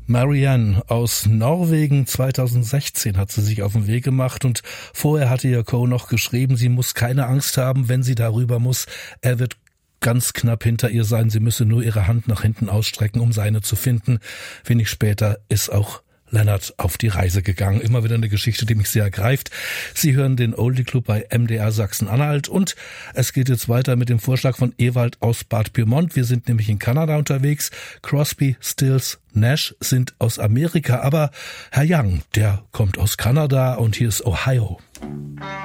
Marianne aus Norwegen, 2016 hat sie sich auf den Weg gemacht und vorher hatte ja Coe noch geschrieben, sie muss keine Angst haben, wenn sie darüber muss. Er wird ganz knapp hinter ihr sein, sie müsse nur ihre Hand nach hinten ausstrecken, um seine zu finden. Wenig später ist auch Leonard auf die Reise gegangen. Immer wieder eine Geschichte, die mich sehr ergreift. Sie hören den Oldie Club bei MDR Sachsen-Anhalt und es geht jetzt weiter mit dem Vorschlag von Ewald aus Bad Pyrmont. Wir sind nämlich in Kanada unterwegs. Crosby, Stills, Nash sind aus Amerika, aber Herr Young, der kommt aus Kanada und hier ist Ohio.